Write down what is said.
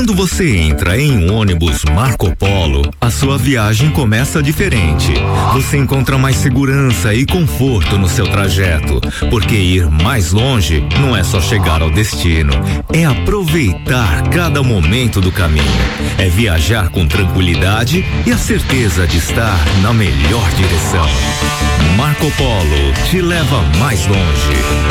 Quando você entra em um ônibus Marco Polo, a sua viagem começa diferente. Você encontra mais segurança e conforto no seu trajeto, porque ir mais longe não é só chegar ao destino, é aproveitar cada momento do caminho, é viajar com tranquilidade e a certeza de estar na melhor direção. Marco Polo te leva mais longe.